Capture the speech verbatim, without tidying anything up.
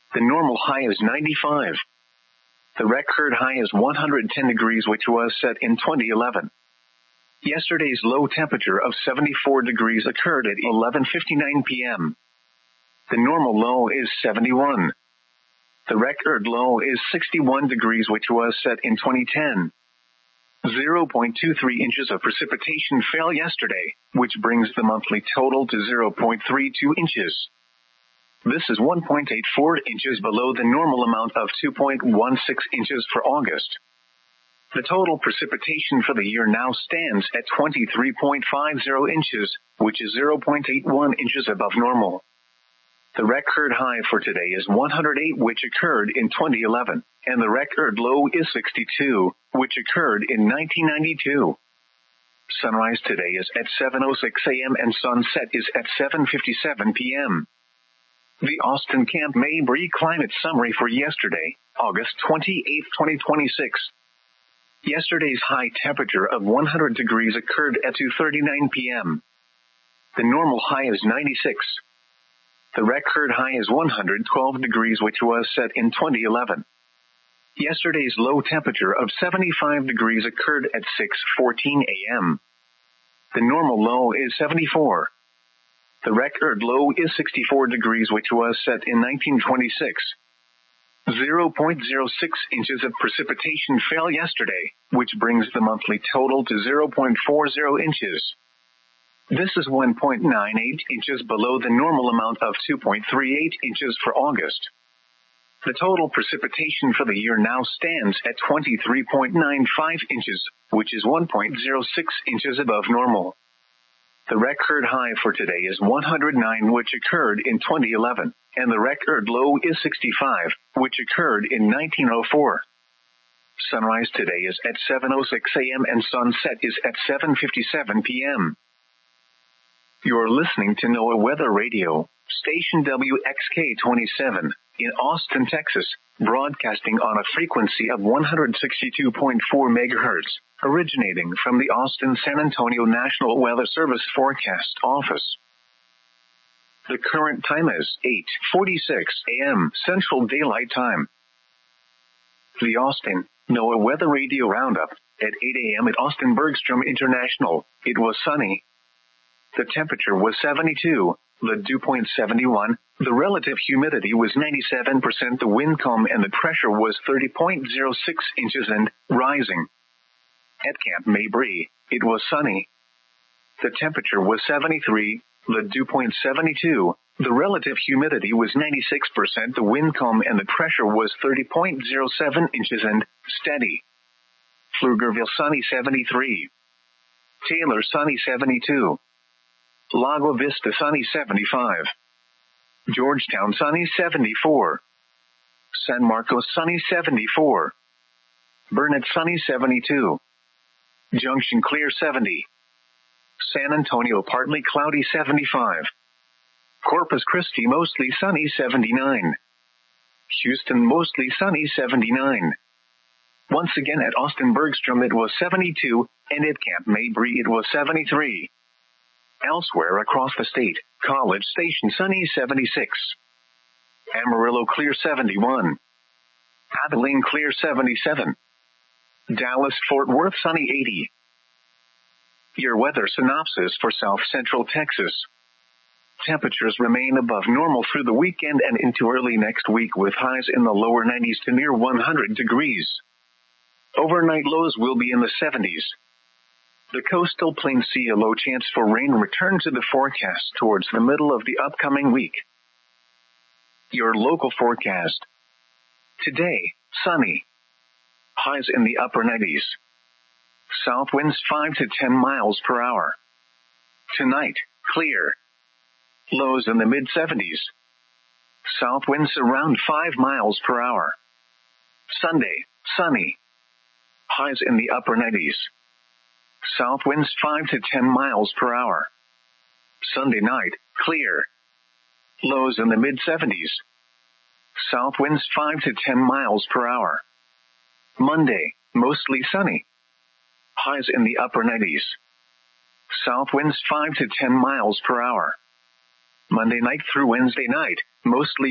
The normal high is ninety-five. The record high is one hundred ten degrees, which was set in twenty eleven. Yesterday's low temperature of seventy-four degrees occurred at eleven fifty-nine p m The normal low is seventy-one. The record low is sixty-one degrees, which was set in twenty ten. zero point two three inches of precipitation fell yesterday, which brings the monthly total to zero point three two inches. This is one point eight four inches below the normal amount of two point one six inches for August. The total precipitation for the year now stands at twenty-three point five zero inches, which is zero point eight one inches above normal. The record high for today is one hundred eight, which occurred in twenty eleven, and the record low is sixty-two, which occurred in nineteen ninety-two. Sunrise today is at seven oh six a m and sunset is at seven fifty-seven p m The Austin Camp Mabry Climate Summary for yesterday, August twenty-eighth, twenty twenty-six. Yesterday's high temperature of one hundred degrees occurred at two thirty-nine p m The normal high is ninety-six. The record high is one hundred twelve degrees, which was set in twenty eleven. Yesterday's low temperature of seventy-five degrees occurred at six fourteen a m The normal low is seventy-four. The record low is sixty-four degrees, which was set in nineteen twenty-six. zero point zero six inches of precipitation fell yesterday, which brings the monthly total to zero point four zero inches. This is one point nine eight inches below the normal amount of two point three eight inches for August. The total precipitation for the year now stands at twenty-three point nine five inches, which is one point zero six inches above normal. The record high for today is one hundred nine, which occurred in twenty eleven, and the record low is sixty-five, which occurred in nineteen oh four. Sunrise today is at seven oh six a m and sunset is at seven fifty-seven p m You're listening to NOAA Weather Radio, station W X K twenty-seven, in Austin, Texas, broadcasting on a frequency of one hundred sixty-two point four megahertz, originating from the Austin-San Antonio National Weather Service Forecast Office. The current time is eight forty-six a m Central Daylight Time. The Austin NOAA Weather Radio Roundup. At eight a m at Austin Bergstrom International, it was sunny. The temperature was seventy-two, the dew point seventy-one, the relative humidity was ninety-seven percent, the wind calm, and the pressure was thirty point zero six inches and rising. At Camp Mabry, it was sunny. The temperature was seventy-three, the dew point seventy-two, the relative humidity was ninety-six percent, the wind calm, and the pressure was thirty point zero seven inches and steady. Pflugerville sunny seventy-three. Taylor sunny seventy-two. Lago Vista sunny seventy-five. Georgetown sunny seventy-four. San Marcos sunny seventy-four. Burnett sunny seventy-two. Junction clear seventy. San Antonio partly cloudy seventy-five. Corpus Christi mostly sunny seventy-nine. Houston mostly sunny seventy-nine. Once again at Austin Bergstrom it was seventy-two, and at Camp Mabry it was seventy-three. Elsewhere across the state, College Station sunny seventy-six. Amarillo clear seventy-one. Abilene clear seventy-seven. Dallas Fort Worth sunny eighty. Your weather synopsis for South Central Texas. Temperatures remain above normal through the weekend and into early next week, with highs in the lower nineties to near one hundred degrees. Overnight lows will be in the seventies. The coastal plains see a low chance for rain return to the forecast towards the middle of the upcoming week. Your local forecast. Today, sunny. Highs in the upper nineties. South winds five to ten miles per hour. Tonight, clear. Lows in the mid-seventies. South winds around five miles per hour. Sunday, sunny. Highs in the upper nineties. South winds five to ten miles per hour. Sunday night, clear. Lows in the mid-seventies. South winds five to ten miles per hour. Monday, mostly sunny. Highs in the upper nineties. South winds five to ten miles per hour. Monday night through Wednesday night, mostly